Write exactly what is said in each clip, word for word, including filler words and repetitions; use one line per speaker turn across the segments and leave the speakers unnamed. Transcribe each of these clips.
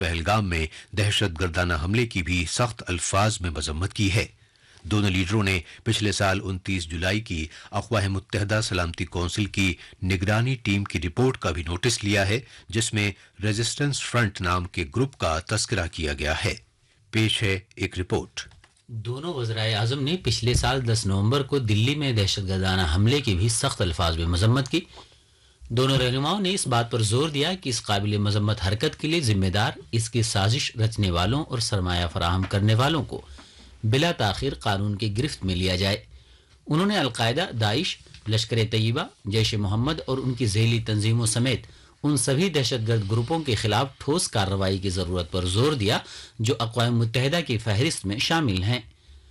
پہلگام میں دہشت گردانہ حملے کی بھی سخت الفاظ میں مذمت کی ہے۔ دونوں لیڈروں نے پچھلے سال انتیس جولائی کی اقوام متحدہ سلامتی کونسل کی نگرانی ٹیم کی رپورٹ کا بھی نوٹس لیا ہے، جس میں ریزسٹنس فرنٹ نام کے گروپ کا تذکرہ کیا گیا ہے۔ پیش ہے ایک رپورٹ۔
دونوں وزرائے اعظم نے پچھلے سال دس نومبر کو دلی میں دہشت گردانہ حملے کی بھی سخت الفاظ میں مذمت کی۔ دونوں رہنماؤں نے اس بات پر زور دیا کہ اس قابل مذمت حرکت کے لیے ذمہ دار اس کی سازش رچنے والوں اور سرمایہ فراہم کرنے والوں کو بلا تاخیر قانون کی گرفت میں لیا جائے۔ انہوں نے القاعدہ، داعش، لشکر طیبہ، جیش محمد اور ان کی ذیلی تنظیموں سمیت ان سبھی دہشت گرد گروپوں کے خلاف ٹھوس کارروائی کی ضرورت پر زور دیا جو اقوام متحدہ کی فہرست میں شامل ہیں۔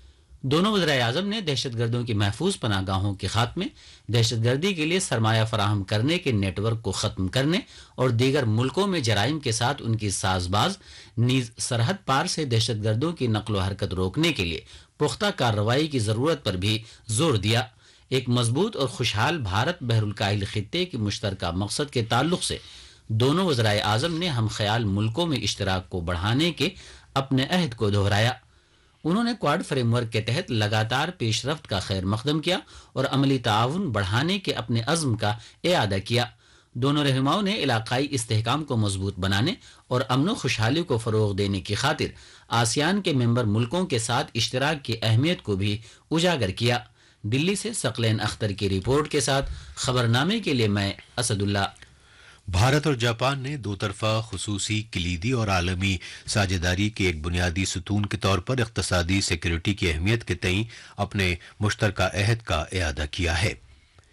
دونوں وزرائے اعظم نے دہشت گردوں کی محفوظ پناہ گاہوں کے خاتمے، دہشت گردی کے لیے سرمایہ فراہم کرنے کے نیٹ ورک کو ختم کرنے اور دیگر ملکوں میں جرائم کے ساتھ ان کی ساز باز، نیز سرحد پار سے دہشت گردوں کی نقل و حرکت روکنے کے لیے پختہ کارروائی کی ضرورت پر بھی زور دیا۔ ایک مضبوط اور خوشحال بھارت بحر الکاہل خطے کی مشترکہ مقصد کے تعلق سے دونوں وزرائے اعظم نے ہم خیال ملکوں میں اشتراک کو بڑھانے کے اپنے عہد کو دہرایا۔ انہوں نے کوارڈ فریم ورک کے تحت لگاتار پیش رفت کا خیر مقدم کیا اور عملی تعاون بڑھانے کے اپنے عزم کا اعادہ کیا۔ دونوں رہنماؤں نے علاقائی استحکام کو مضبوط بنانے اور امن و خوشحالی کو فروغ دینے کی خاطر آسیان کے ممبر ملکوں کے ساتھ اشتراک کی اہمیت کو بھی اجاگر کیا۔ دلی سے ثقلین اختر کی رپورٹ کے ساتھ خبرنامے کے لیے میں اسد اللہ۔
بھارت اور جاپان نے دو طرفہ خصوصی، کلیدی اور عالمی ساجھیداری کے ایک بنیادی ستون کے طور پر اقتصادی سیکیورٹی کی اہمیت کے تئیں اپنے مشترکہ عہد کا اعادہ کیا ہے۔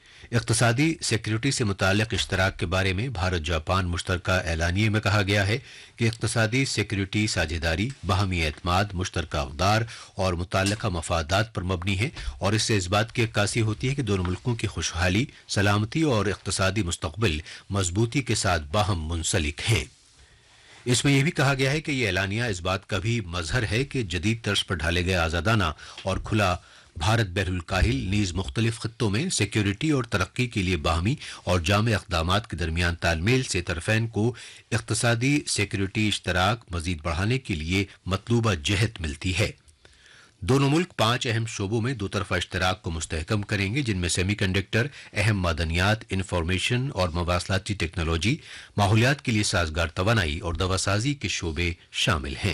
اقتصادی سیکیورٹی سے متعلق اشتراک کے بارے میں بھارت جاپان مشترکہ اعلانیے میں کہا گیا ہے کہ اقتصادی سیکیورٹی ساجھیداری باہمی اعتماد، مشترکہ اقدار اور متعلقہ مفادات پر مبنی ہے اور اس سے اس بات کی عکاسی ہوتی ہے کہ دونوں ملکوں کی خوشحالی، سلامتی اور اقتصادی مستقبل مضبوطی کے ساتھ باہم منسلک ہیں۔ اس میں یہ بھی کہا گیا ہے کہ یہ اعلانیہ اس بات کا بھی مظہر ہے کہ جدید طرز پر ڈھالے گئے آزادانہ اور کھلا بھارت بحر الکاہل نیز مختلف خطوں میں سیکیورٹی اور ترقی کے لیے باہمی اور جامع اقدامات کے درمیان تال میل سے طرفین کو اقتصادی سیکیورٹی اشتراک مزید بڑھانے کے لیے مطلوبہ جہت ملتی ہے۔ دونوں ملک پانچ اہم شعبوں میں دو طرفہ اشتراک کو مستحکم کریں گے، جن میں سیمی کنڈکٹر، اہم معدنیات، انفارمیشن اور مواصلاتی ٹیکنالوجی، ماحولیات کے لیے سازگار توانائی اور دواسازی کے شعبے شامل ہیں۔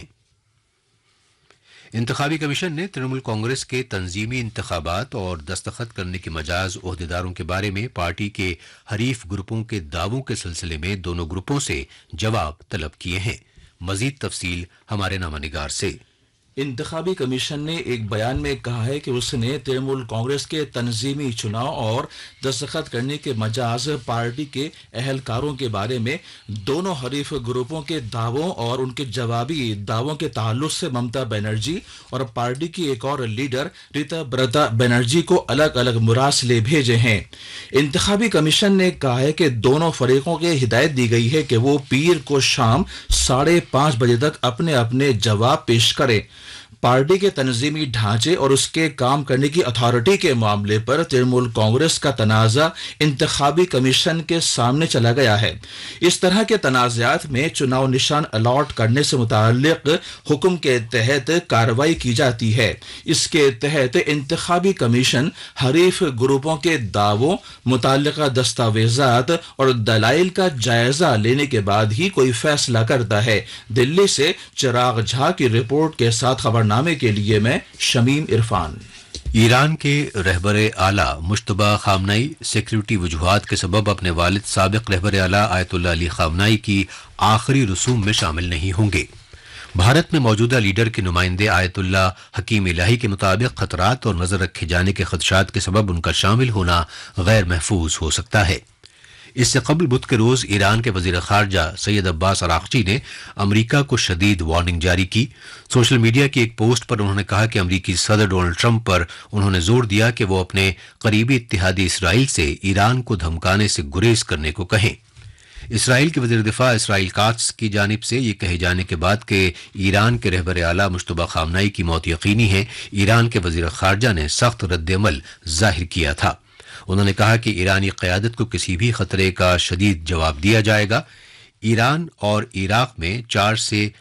انتخابی کمیشن نے ترنمول کانگریس کے تنظیمی انتخابات اور دستخط کرنے کے مجاز عہدیداروں کے بارے میں پارٹی کے حریف گروپوں کے دعووں کے سلسلے میں دونوں گروپوں سے جواب طلب کیے ہیں۔ مزید تفصیل ہمارے نامہ نگار سے۔
انتخابی کمیشن نے ایک بیان میں کہا ہے کہ اس نے ترنمول کانگریس کے تنظیمی چناؤ اور دستخط کرنے کے مجاز پارٹی کے اہلکاروں کے بارے میں دونوں حریف گروپوں کے دعووں اور ان کے جوابی دعووں کے تعلق سے ممتا بنرجی اور پارٹی کی ایک اور لیڈر ریتا برتا بنرجی کو الگ الگ مراسلے بھیجے ہیں۔ انتخابی کمیشن نے کہا ہے کہ دونوں فریقوں کے ہدایت دی گئی ہے کہ وہ پیر کو شام ساڑھے پانچ بجے تک اپنے اپنے جواب پیش کریں۔ پارٹی کے تنظیمی ڈھانچے اور اس کے کام کرنے کی اتھارٹی کے معاملے پر ترنمول کانگریس کا تنازع انتخابی کمیشن کے سامنے چلا گیا ہے۔ اس طرح کے تنازعات میں چناؤ نشان الاٹ کرنے سے متعلق حکم کے تحت کارروائی کی جاتی ہے۔ اس کے تحت انتخابی کمیشن حریف گروپوں کے دعووں، متعلقہ دستاویزات اور دلائل کا جائزہ لینے کے بعد ہی کوئی فیصلہ کرتا ہے۔ دلی سے چراغ جھا کی رپورٹ کے ساتھ خبرنامے کے لیے میں شمیم عرفان۔
ایران کے رہبر اعلیٰ مجتبی خامنئی سیکیورٹی وجوہات کے سبب اپنے والد سابق رہبر اعلیٰ آیت اللہ علی خامنئی کی آخری رسوم میں شامل نہیں ہوں گے۔ بھارت میں موجودہ لیڈر کے نمائندے آیت اللہ حکیم الہی کے مطابق خطرات اور نظر رکھے جانے کے خدشات کے سبب ان کا شامل ہونا غیر محفوظ ہو سکتا ہے۔ اس سے قبل بدھ کے روز ایران کے وزیر خارجہ سید عباس عراقچی نے امریکہ کو شدید وارننگ جاری کی۔ سوشل میڈیا کی ایک پوسٹ پر انہوں نے کہا کہ امریکی صدر ڈونلڈ ٹرمپ پر انہوں نے زور دیا کہ وہ اپنے قریبی اتحادی اسرائیل سے ایران کو دھمکانے سے گریز کرنے کو کہیں۔ اسرائیل کے وزیر دفاع اسرائیل کاتس کی جانب سے یہ کہے جانے کے بعد کہ ایران کے رہبر اعلیٰ مجتبی خامنئی کی موت یقینی ہے، ایران کے وزیر خارجہ نے سخت رد عمل ظاہر کیا تھا۔ انہوں نے کہا کہ ایرانی قیادت کو کسی بھی خطرے کا شدید جواب دیا جائے گا۔ ایران اور عراق میں چار سے